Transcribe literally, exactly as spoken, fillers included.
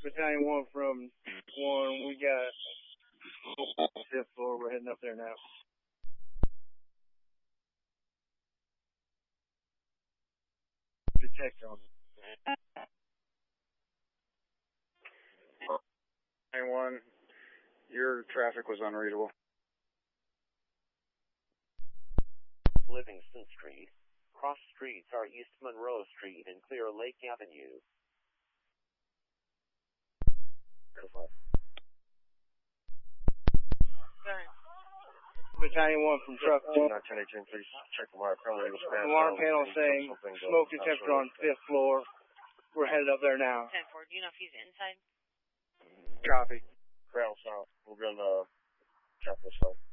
Battalion one from one, we got fifth floor, we're heading up there now. Detect on. Battalion one, your traffic was unreadable. Livingston Street. Cross streets are East Monroe Street and Clear Lake Avenue. Battalion one from truck two. nine ten eighteen, please check the wire panel. Alarm panel saying smoke detector on fifth floor. We're headed up there now. ten four, do you know if he's inside? Copy. Crown South. We're going to Chapel South.